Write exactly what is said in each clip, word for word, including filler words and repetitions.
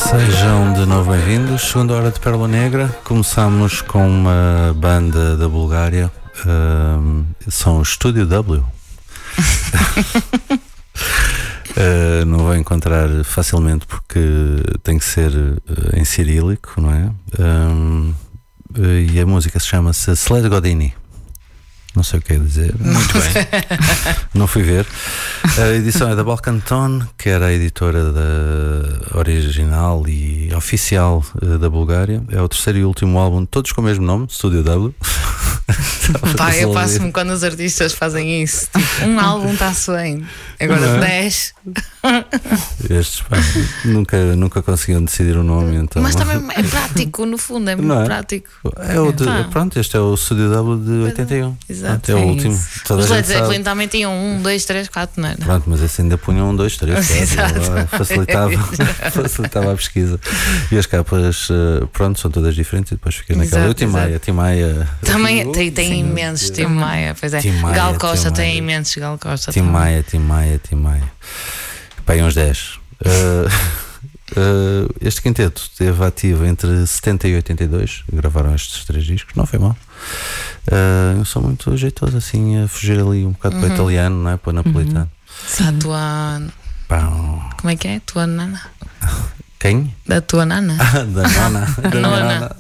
Sejam de novo bem-vindos. Segunda hora de Pérola Negra. Começamos com uma banda da Bulgária. Uh, são o Studio W. uh, não vou encontrar facilmente porque tem que ser uh, em cirílico, não é? Um, uh, e a música se chama-se Sled Godini. Não sei o que é dizer. Muito bem. Não fui ver. A edição é da Balkan Tone, que era a editora da original e oficial uh, da Bulgária. É o terceiro e último álbum, todos com o mesmo nome, Studio W. Pá, eu passo-me quando os artistas fazem isso. Tipo, um álbum está-se bem, agora dez. Estes, pá, nunca, nunca conseguiam decidir o nome. Então. Mas também é prático, no fundo, é muito é? prático. É o de, pronto, este é o Studio W de oitenta e um. Exato. Pronto, é o último. Toda Os a Led gente sabe. Zeppelin também tinham um, dois, três, quatro, não era? Pronto, mas esse ainda punham um, dois, três. Exato. Facilitava, facilitava a pesquisa. E as capas, pronto, são todas diferentes. E depois fiquei naquela. Exato, Eu, Tim Maia, Tim Maia. Também tem, tem imensos Tim Maia, pois é. Tim Maia, Gal Costa Tim tem Maia. imensos Gal Costa. Tim Maia, Tim Maia, Tim Maia. Bem, uns dez. Uh, uh, este quinteto esteve ativo entre setenta e oitenta e dois. Gravaram estes três discos, não foi mal. Uh, eu sou muito jeitoso assim a fugir ali um bocado uhum. para o italiano, não é? Para o napolitano. Uhum. A tua. Pão. Como é que é? Tua nana? Quem? Da tua nana? Ah, da nona. Da nona.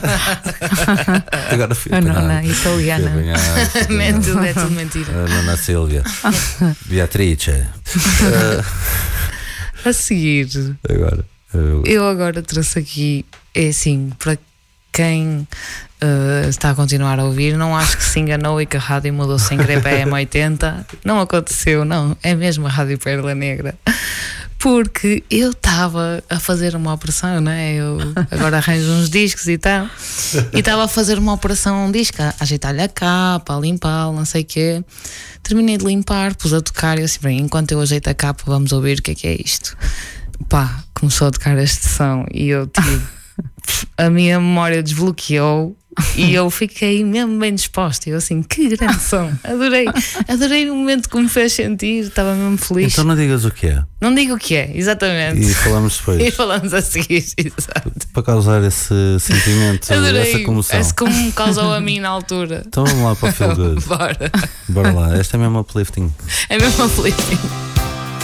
Ah, agora fui a nona italiana. É tudo, é tudo mentira. A nona Silvia. Beatrice. Uh, a seguir. Agora. Eu... eu agora trouxe aqui, é assim, para quem uh, está a continuar a ouvir, não acho que se enganou e que a rádio mudou sem querer para a M oitenta. Não aconteceu, não. É mesmo a Rádio Pérola Negra. Porque eu estava a fazer uma operação, não é? Eu agora arranjo uns discos e tal. E estava a fazer uma operação, um disco, a ajeitar-lhe a capa, a limpá-lo, não sei o quê. Terminei de limpar, pus a tocar e eu assim, bem, enquanto eu ajeito a capa, vamos ouvir o que é que é isto. Pá, começou a tocar este som e eu tive. A minha memória desbloqueou e eu fiquei mesmo bem disposta. Eu assim, que grande som, adorei, adorei o momento que me fez sentir, estava mesmo feliz. Então não digas o que é. Não digo o que é, exatamente. E falamos depois. E falamos a seguir, exato. Para causar esse sentimento, adorei, essa comoção. esse como me causou a mim na altura. Então vamos lá para o Feel Good. Bora. Bora lá, esta é mesmo uplifting. É mesmo uplifting.